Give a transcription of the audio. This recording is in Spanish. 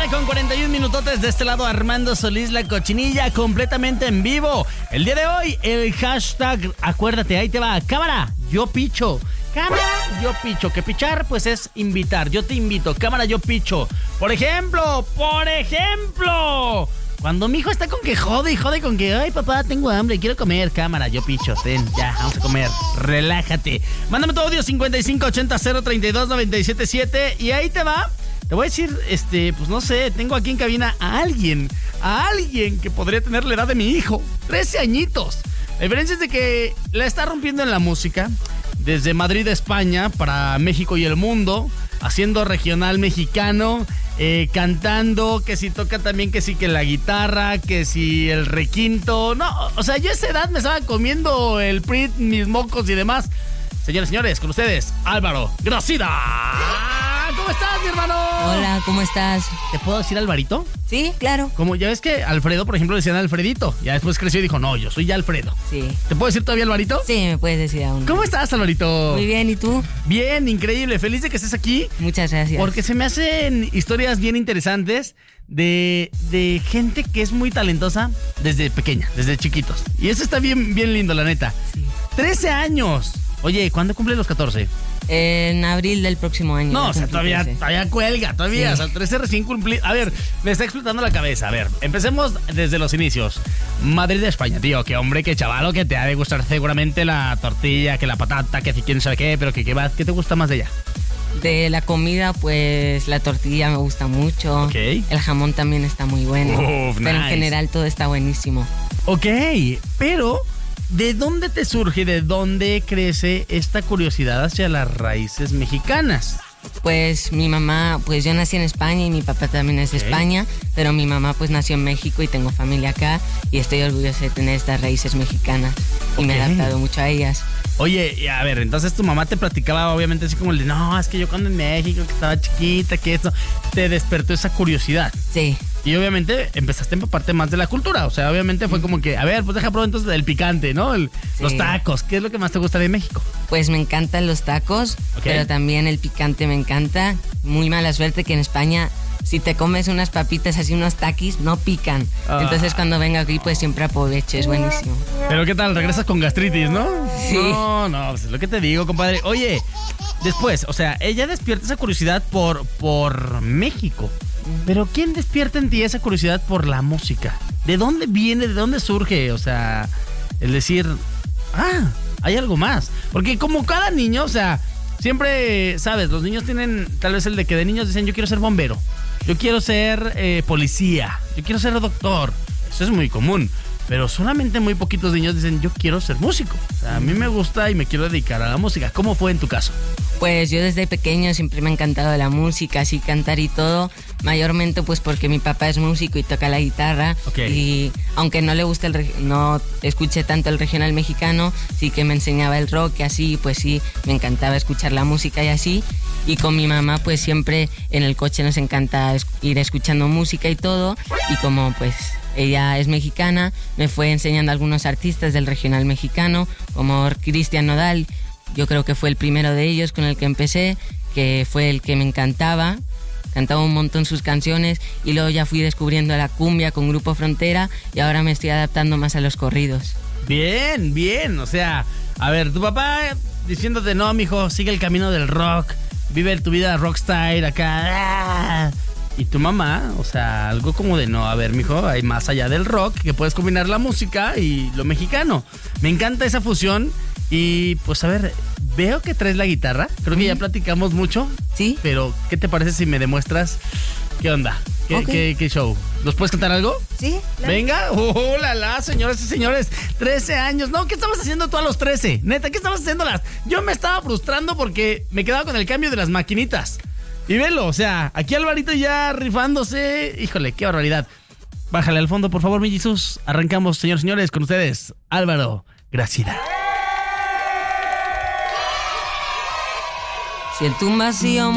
con 41 minutotes de este lado, Armando Solís, la cochinilla, completamente en vivo. El día de hoy, el hashtag, acuérdate, ahí te va, cámara, yo picho. Cámara, yo picho. Que pichar, pues es invitar. Yo te invito, cámara, yo picho. Por ejemplo, cuando mi hijo está con que jode y jode con que, ay, papá, tengo hambre, quiero comer. Cámara, yo picho, ten, ya, vamos a comer. Relájate. Mándame tu audio 5580-032-977 y ahí te va. Te voy a decir, pues no sé, tengo aquí en cabina a alguien que podría tener la edad de mi hijo. 13 añitos. La diferencia es de que la está rompiendo en la música. Desde Madrid, España, para México y el mundo. Haciendo regional mexicano. Cantando, que si toca también, que si que la guitarra, que si el requinto. No, o sea, yo a esa edad me estaba comiendo el PRIT, mis mocos y demás. Señores, señores, con ustedes, Álvaro Gracida. ¿Cómo estás, mi hermano? Hola, ¿cómo estás? ¿Te puedo decir Alvarito? Sí, claro. Como ya ves que Alfredo, por ejemplo, le decían Alfredito. Ya después creció y dijo, no, yo soy ya Alfredo. Sí. ¿Te puedo decir todavía Alvarito? Sí, me puedes decir aún. ¿Cómo estás, Alvarito? Muy bien, ¿y tú? Bien, increíble. Feliz de que estés aquí. Muchas gracias. Porque se me hacen historias bien interesantes de gente que es muy talentosa desde pequeña, desde chiquitos. Y eso está bien, bien lindo, la neta. Sí. 13 años. Oye, ¿cuándo cumple los 14? En abril del próximo año. No, o sea, todavía cuelga, todavía. Sí. O sea, 13 recién cumplido. A ver, me está explotando la cabeza. A ver, empecemos desde los inicios. Madrid de España, tío. Qué hombre, qué chavalo, que te ha de gustar seguramente la tortilla, que la patata, que si quién sabe qué, pero que qué te gusta más de ella. De la comida, pues la tortilla me gusta mucho. Ok. El jamón también está muy bueno. Uf, pero nice. en general todo está buenísimo. Ok, pero ¿de dónde te surge, de dónde crece esta curiosidad hacia las raíces mexicanas? Pues mi mamá, pues yo nací en España y mi papá también es de España, pero mi mamá pues nació en México y tengo familia acá y estoy orgullosa de tener estas raíces mexicanas y me he adaptado mucho a ellas. Oye, y a ver, entonces tu mamá te platicaba obviamente así como el de, no, es que yo cuando en México, que estaba chiquita, que esto, te despertó esa curiosidad. Sí. Y obviamente empezaste a empaparte más de la cultura, o sea, obviamente fue como que, a ver, pues deja probar entonces el picante, ¿no? Los tacos, ¿qué es lo que más te gusta de México? Pues me encantan los tacos, pero también el picante me encanta. Muy mala suerte que en España, si te comes unas papitas así, unos taquis, no pican. Entonces cuando vengo aquí, pues siempre aprovecho, es buenísimo. Pero ¿qué tal? Regresas con gastritis, ¿no? Sí. No, pues es lo que te digo, compadre. Oye, después, o sea, ella despierta esa curiosidad por México. Pero ¿quién despierta en ti esa curiosidad por la música? ¿De dónde viene? ¿De dónde surge? O sea, el decir, hay algo más. Porque como cada niño, o sea, siempre, ¿sabes? Los niños tienen tal vez el de que de niños dicen, yo quiero ser bombero, yo quiero ser policía, yo quiero ser doctor. Eso es muy común. Pero solamente muy poquitos niños dicen, yo quiero ser músico. O sea, a mí me gusta y me quiero dedicar a la música. ¿Cómo fue en tu caso? Pues yo desde pequeño siempre me ha encantado la música, así cantar y todo. Mayormente pues porque mi papá es músico y toca la guitarra. Okay. Y aunque no le guste no escuché tanto el regional mexicano, sí que me enseñaba el rock y así, pues sí, me encantaba escuchar la música y así. Y con mi mamá pues siempre en el coche nos encanta ir escuchando música y todo. Y como pues ella es mexicana, me fue enseñando a algunos artistas del regional mexicano, como Cristian Nodal. Yo creo que fue el primero de ellos con el que empecé, que fue el que me encantaba. Cantaba un montón sus canciones y luego ya fui descubriendo la cumbia con Grupo Frontera y ahora me estoy adaptando más a los corridos. Bien, bien. O sea, a ver, tu papá diciéndote, no, mijo, sigue el camino del rock, vive tu vida rockstar acá. Y tu mamá, o sea, algo como de, no, a ver, mijo, hay más allá del rock, que puedes combinar la música y lo mexicano. Me encanta esa fusión. Y pues a ver, veo que traes la guitarra. Creo que ya platicamos mucho. Sí. Pero, ¿qué te parece si me demuestras qué onda? ¿Qué show? ¿Nos puedes cantar algo? Sí, claro. Venga. La, señoras y señores. 13 años. No, ¿qué estabas haciendo tú a los 13? Neta, ¿qué estabas haciendo? Yo me estaba frustrando porque me quedaba con el cambio de las maquinitas. Y velo, o sea, aquí Alvarito ya rifándose. Híjole, qué barbaridad. Bájale al fondo, por favor, mi Jesús. Arrancamos, señores y señores, con ustedes, Álvaro Gracida. Siento un vacío